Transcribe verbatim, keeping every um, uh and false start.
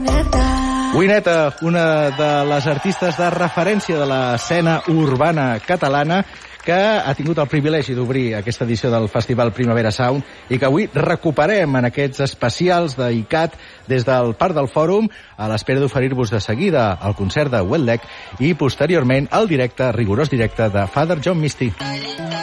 Wineta, una de les artistes de referència de l'escena urbana catalana, que ha tingut el privilegi d'obrir aquesta edició del Festival Primavera Sound i que avui recuperem en aquests especials d'I C A T des del Parc del Fòrum, a l'espera d'oferir-vos de seguida el concert de Wet Leg i posteriorment el directe, rigorós directe, de Father John Misty.